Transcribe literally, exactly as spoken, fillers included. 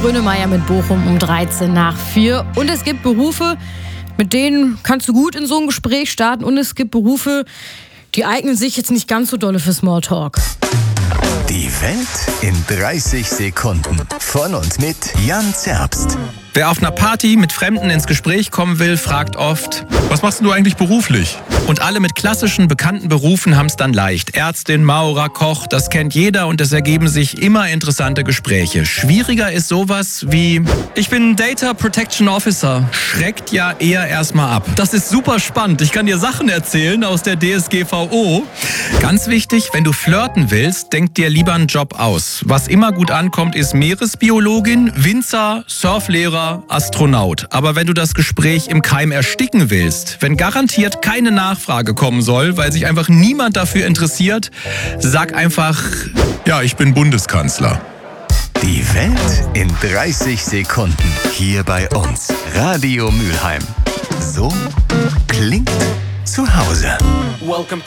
Grönemeyer mit Bochum um dreizehn nach vier. Und es gibt Berufe, mit denen kannst du gut in so ein Gespräch starten. Und es gibt Berufe, die eignen sich jetzt nicht ganz so dolle für Smalltalk. Die Welt in dreißig Sekunden. Von und mit Jan Zerbst. Wer auf einer Party mit Fremden ins Gespräch kommen will, fragt oft: Was machst du eigentlich beruflich? Und alle mit klassischen, bekannten Berufen haben es dann leicht. Ärztin, Maurer, Koch, das kennt jeder und es ergeben sich immer interessante Gespräche. Schwieriger ist sowas wie: Ich bin Data Protection Officer. Schreckt ja eher erstmal ab. Das ist super spannend. Ich kann dir Sachen erzählen aus der D S G V O. Ganz wichtig, wenn du flirten willst, denk dir lieber einen Job aus. Was immer gut ankommt, ist Meeresbiologin, Winzer, Surflehrer, Astronaut. Aber wenn du das Gespräch im Keim ersticken willst, wenn garantiert keine Nachfrage kommen soll, weil sich einfach niemand dafür interessiert, sag einfach: Ja, ich bin Bundeskanzler. Die Welt in dreißig Sekunden. Hier bei uns. Radio Mülheim. So klingt zu Hause. Welcome